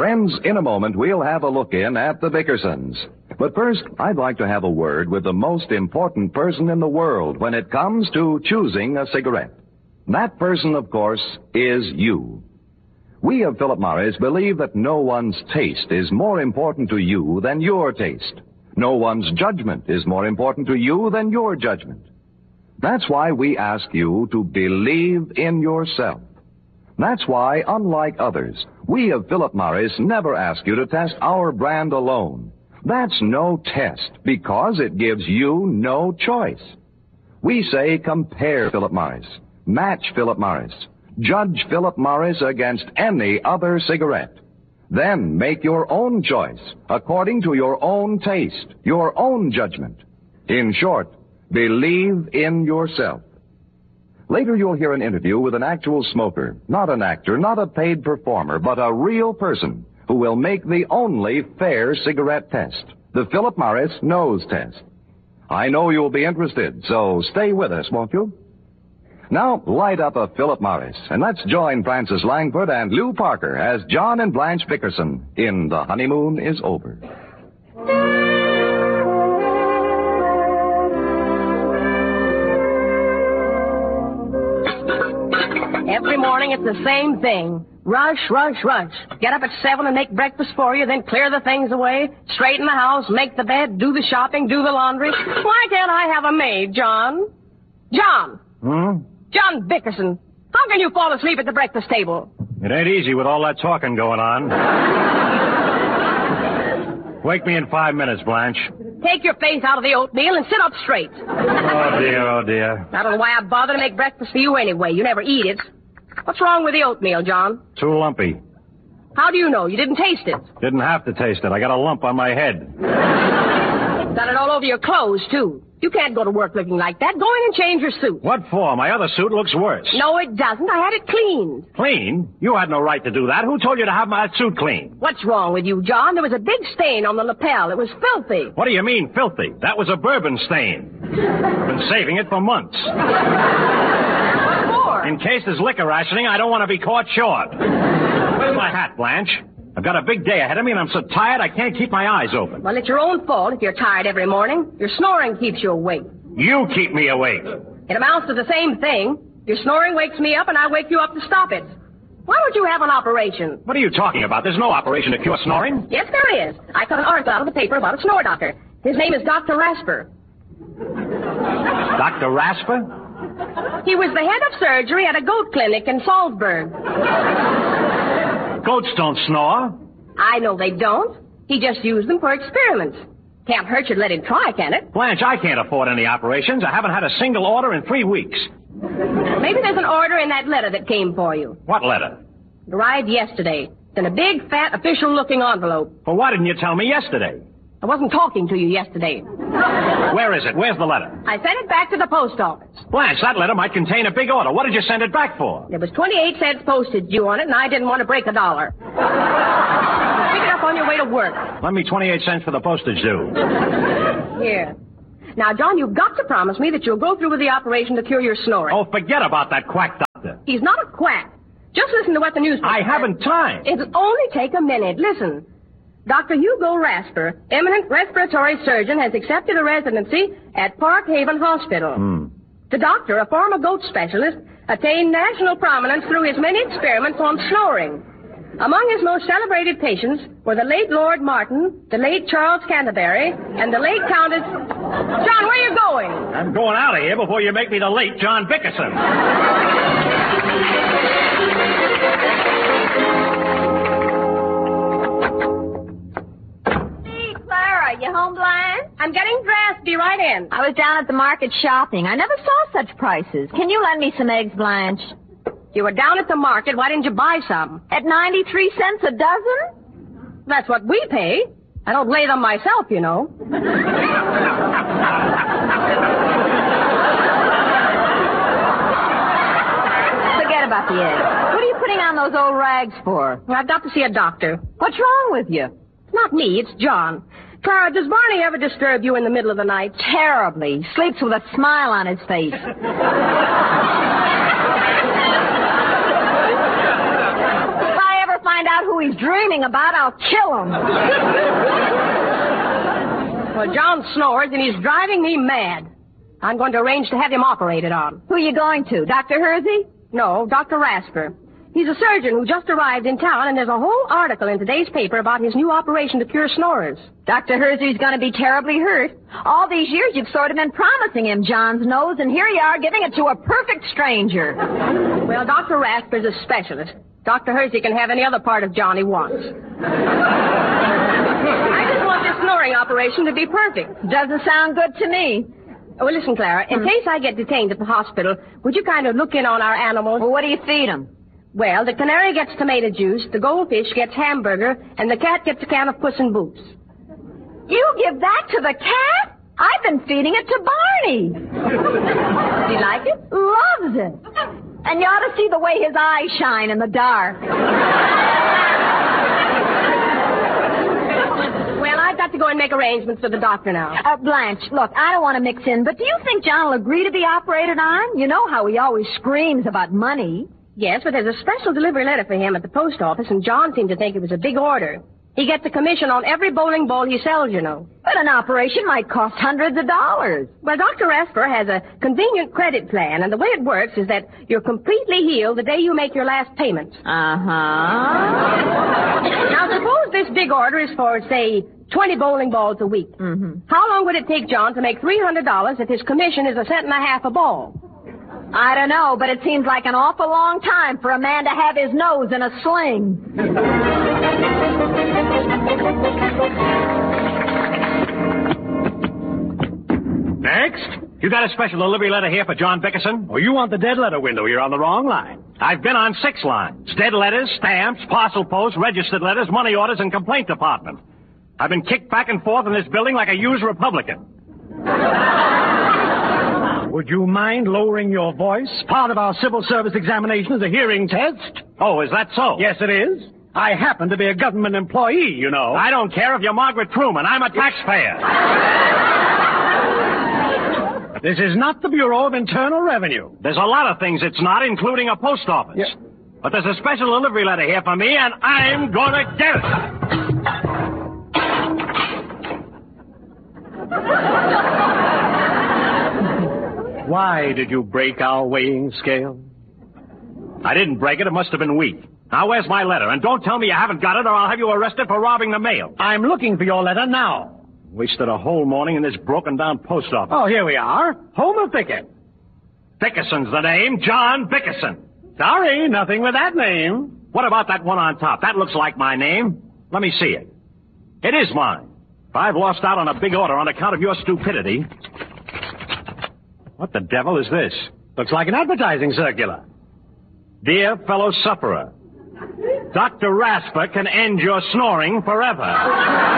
Friends, in a moment, we'll have a look in at the Bickersons. But first, I'd like to have a word with the most important person in the world when it comes to choosing a cigarette. That person, of course, is you. We of Philip Morris believe that no one's taste is more important to you than your taste. No one's judgment is more important to you than your judgment. That's why we ask you to believe in yourself. That's why, unlike others, we of Philip Morris never ask you to test our brand alone. That's no test, because it gives you no choice. We say compare Philip Morris, match Philip Morris, judge Philip Morris against any other cigarette. Then make your own choice, according to your own taste, your own judgment. In short, believe in yourself. Later you'll hear an interview with an actual smoker, not an actor, not a paid performer, but a real person who will make the only fair cigarette test, the Philip Morris nose test. I know you'll be interested, so stay with us, won't you? Now, light up a Philip Morris, and let's join Frances Langford and Lou Parker as John and Blanche Bickerson in The Honeymoon is Over. Every morning it's the same thing. Rush, rush, rush. Get up at 7 and make breakfast for you, then clear the things away, straighten the house, make the bed, do the shopping, do the laundry. Why can't I have a maid, John? John! John Bickerson, how can you fall asleep at the breakfast table? It ain't easy with all that talking going on. Wake me in 5 minutes, Blanche. Take your face out of the oatmeal and sit up straight. Oh, dear, oh, dear. I don't know why I bother to make breakfast for you anyway. You never eat it. What's wrong with the oatmeal, John? Too lumpy. How do you know? You didn't taste it. Didn't have to taste it. I got a lump on my head. Got it all over your clothes, too. You can't go to work looking like that. Go in and change your suit. What for? My other suit looks worse. No, it doesn't. I had it cleaned. Clean? You had no right to do that. Who told you to have my suit clean? What's wrong with you, John? There was a big stain on the lapel. It was filthy. What do you mean, filthy? That was a bourbon stain. Been saving it for months. What for? In case there's liquor rationing, I don't want to be caught short. Where's my hat, Blanche? I've got a big day ahead of me, and I'm so tired I can't keep my eyes open. Well, it's your own fault if you're tired every morning. Your snoring keeps you awake. You keep me awake. It amounts to the same thing. Your snoring wakes me up, and I wake you up to stop it. Why don't you have an operation? What are you talking about? There's no operation to cure snoring. Yes, there is. I cut an article out of the paper about a snore doctor. His name is Dr. Rasper. Dr. Rasper? He was the head of surgery at a goat clinic in Salzburg. Goats don't snore. I know they don't. He just used them for experiments. Can't hurt you to let him try, can it? Blanche, I can't afford any operations. I haven't had a single order in 3 weeks. Maybe there's an order in that letter that came for you. What letter? It arrived yesterday. It's in a big, fat, official-looking envelope. Well, why didn't you tell me yesterday? I wasn't talking to you yesterday. Where is it? Where's the letter? I sent it back to the post office. Blanche, that letter might contain a big order. What did you send it back for? There was 28 cents postage due on it, and I didn't want to break $1. Pick it up on your way to work. Lend me 28 cents for the postage due. Here. Now, John, you've got to promise me that you'll go through with the operation to cure your snoring. Oh, forget about that quack doctor. He's not a quack. Just listen to what the newspaper I says. haven't time. It'll only take a minute. Listen. Dr. Hugo Rasper, eminent respiratory surgeon, has accepted a residency at Park Haven Hospital. The doctor, a former goat specialist, attained national prominence through his many experiments on snoring. Among his most celebrated patients were the late Lord Martin, the late Charles Canterbury, and the late Countess... John, where are you going? I'm going out of here before you make me the late John Bickerson. Clara, you home, Blanche? I'm getting dressed. Be right in. I was down at the market shopping. I never saw such prices. Can you lend me some eggs, Blanche? You were down at the market. Why didn't you buy some? At 93 cents a dozen? That's what we pay. I don't lay them myself, you know. Forget about the eggs. What are you putting on those old rags for? I've got to see a doctor. What's wrong with you? It's not me, it's John. Clara, does Barney ever disturb you in the middle of the night? Terribly. Sleeps with a smile on his face. If I ever find out out who he's dreaming about, I'll kill him. Well, John snores, and he's driving me mad. I'm going to arrange to have him operated on. Who are you going to, Dr. Hersey? No, Dr. Rasper. He's a surgeon who just arrived in town, and there's a whole article in today's paper about his new operation to cure snorers. Dr. Hersey's going to be terribly hurt. All these years you've sort of been promising him John's nose, and here you are giving it to a perfect stranger. Well, Dr. Rasper's a specialist. Dr. Hersey can have any other part of John he wants. I just want this snoring operation to be perfect. Doesn't sound good to me. Oh, listen, Clara, in case I get detained at the hospital, would you kind of look in on our animals? Well, what do you feed them? Well, the canary gets tomato juice, the goldfish gets hamburger, and the cat gets a can of Puss in Boots. You give that to the cat? I've been feeding it to Barney. Do you like it? Loves it. And you ought to see the way his eyes shine in the dark. Well, I've got to go and make arrangements for the doctor now. Blanche, look, I don't want to mix in, but do you think John will agree to be operated on? You know how he always screams about money. Yes, but there's a special delivery letter for him at the post office, and John seemed to think it was a big order. He gets a commission on every bowling ball he sells, you know. But an operation might cost hundreds of dollars. Well, Dr. Rasper has a convenient credit plan, and the way it works is that you're completely healed the day you make your last payment. Now, suppose this big order is for, say, 20 bowling balls a week. Mm-hmm. How long would it take John to make $300 if his commission is 1.5 cents a ball? I don't know, but it seems like an awful long time for a man to have his nose in a sling. Next. You got a special delivery letter here for John Bickerson? Oh, you want the dead letter window. You're on the wrong line. I've been on 6 lines. Dead letters, stamps, parcel post, registered letters, money orders, and complaint department. I've been kicked back and forth in this building like a used Republican. Would you mind lowering your voice? Part of our civil service examination is a hearing test. Oh, is that so? Yes, it is. I happen to be a government employee, you know. I don't care if you're Margaret Truman. I'm a taxpayer. This is not the Bureau of Internal Revenue. There's a lot of things it's not, including a post office. Yeah. But there's a special delivery letter here for me, and I'm gonna get it. Why did you break our weighing scale? I didn't break it. It must have been weak. Now, where's my letter? And don't tell me you haven't got it, or I'll have you arrested for robbing the mail. I'm looking for your letter now. Wasted a whole morning in this broken-down post office. Oh, here we are. Homer Pickett. Bickerson's the name. John Bickerson. Sorry, nothing with that name. What about that one on top? That looks like my name. Let me see it. It is mine. I've lost out on a big order on account of your stupidity. What the devil is this? Looks like an advertising circular. Dear fellow sufferer, Dr. Rasper can end your snoring forever.